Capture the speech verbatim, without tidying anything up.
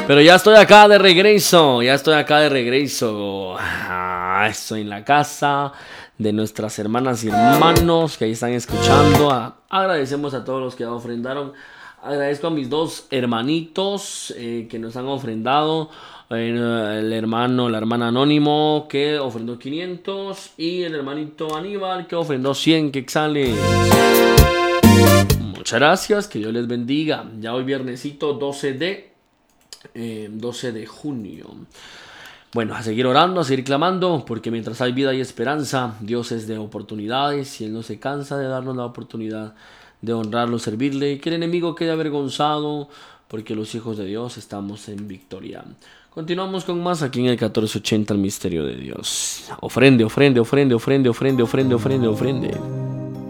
Pero ya estoy acá de regreso, ya estoy acá de regreso. Ah, estoy en la casa de nuestras hermanas y hermanos que ahí están escuchando. Ah, agradecemos a todos los que ofrendaron. Agradezco a mis dos hermanitos eh, que nos han ofrendado. Eh, el hermano, la hermana Anónimo que ofrendó quinientos y el hermanito Aníbal que ofrendó cien quetzales. Muchas gracias, que Dios les bendiga. Ya hoy viernesito doce de, eh, doce de junio. Bueno, a seguir orando, a seguir clamando, porque mientras hay vida y esperanza, Dios es de oportunidades y Él no se cansa de darnos la oportunidad de honrarlo, servirle y que el enemigo quede avergonzado, porque los hijos de Dios estamos en victoria. Continuamos con más aquí en el catorce ochenta, el misterio de Dios. Ofrende, ofrende, ofrende, ofrende, ofrende, ofrende, ofrende, ofrende.